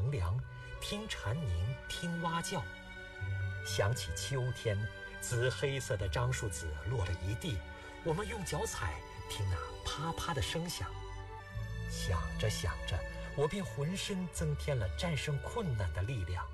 乘凉，听蝉鸣，听蛙叫。想起秋天，紫黑色的樟树籽落了一地，我们用脚踩，听那啪啪的声响。想着想着，我便浑身增添了战胜困难的力量。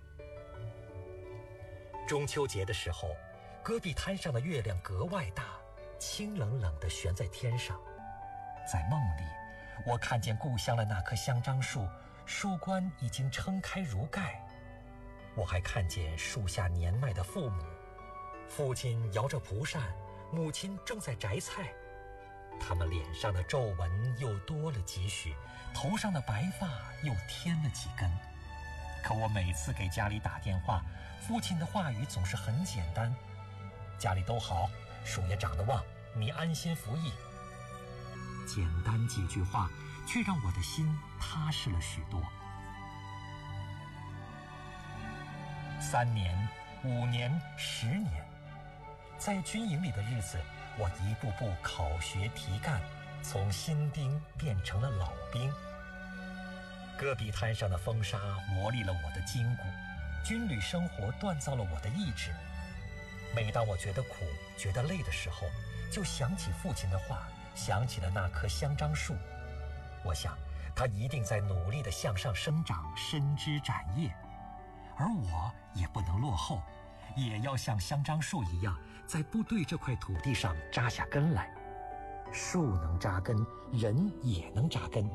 中秋节的时候，戈壁滩上的月亮格外大，清冷冷地悬在天上。在梦里，我看见故乡的那棵香樟树，树冠已经撑开如盖。我还看见树下年迈的父母，父亲摇着蒲扇，母亲正在摘菜。他们脸上的皱纹又多了几许，头上的白发又添了几根。可我每次给家里打电话，父亲的话语总是很简单：家里都好，树也长得旺，你安心服役。简单几句话，却让我的心踏实了许多。3年、5年、10年，在军营里的日子，我一步步考学提干，从新兵变成了老兵。戈壁滩上的风沙磨砺了我的筋骨，军旅生活锻造了我的意志。每当我觉得苦、觉得累的时候，就想起父亲的话，想起了那棵香樟树。我想，它一定在努力地向上生长，伸枝展叶。而我也不能落后，也要像香樟树一样，在部队这块土地上扎下根来。树能扎根，人也能扎根。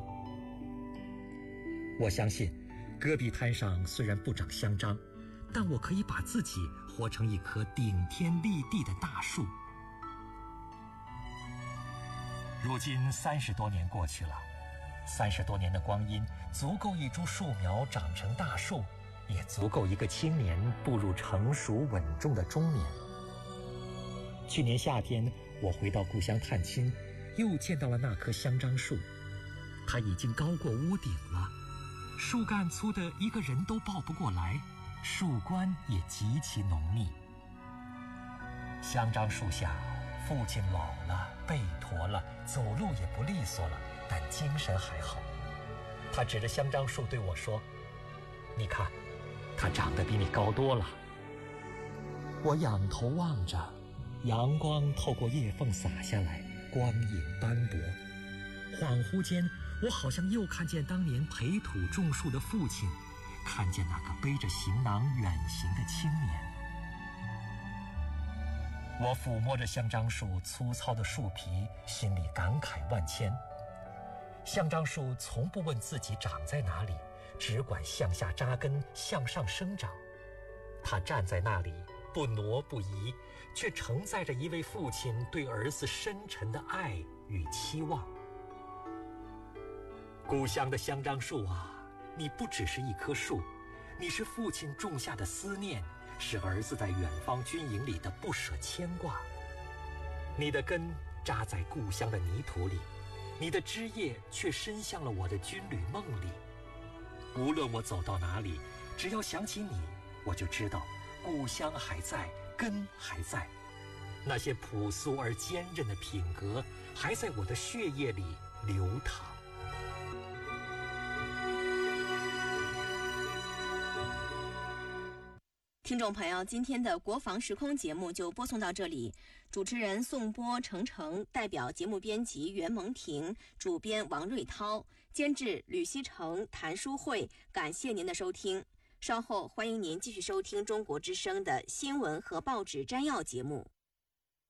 我相信，戈壁滩上虽然不长香樟，但我可以把自己活成一棵顶天立地的大树。如今30多年过去了，30多年的光阴，足够一株树苗长成大树，也足够一个青年步入成熟稳重的中年。去年夏天，我回到故乡探亲，又见到了那棵香樟树，它已经高过屋顶了，树干粗的一个人都抱不过来，树冠也极其浓密。香樟树下，父亲老了，背驼了，走路也不利索了，但精神还好。他指着香樟树对我说：“你看，它长得比你高多了。”我仰头望着，阳光透过叶缝洒下来，光影斑驳。恍惚间，我好像又看见当年培土种树的父亲，看见那个背着行囊远行的青年。我抚摸着香樟树粗糙的树皮，心里感慨万千。香樟树从不问自己长在哪里，只管向下扎根，向上生长。它站在那里，不挪不移，却承载着一位父亲对儿子深沉的爱与期望。故乡的香樟树啊，你不只是一棵树，你是父亲种下的思念，是儿子在远方军营里的不舍牵挂。你的根扎在故乡的泥土里，你的枝叶却伸向了我的军旅梦里。无论我走到哪里，只要想起你，我就知道故乡还在，根还在。那些朴素而坚韧的品格，还在我的血液里流淌。 听众朋友，今天的国防时空节目就播送到这里。主持人宋波、程程，代表节目编辑袁蒙婷，主编王瑞涛，监制吕希成、谭淑慧。感谢您的收听。稍后欢迎您继续收听中国之声的新闻和报纸摘要节目。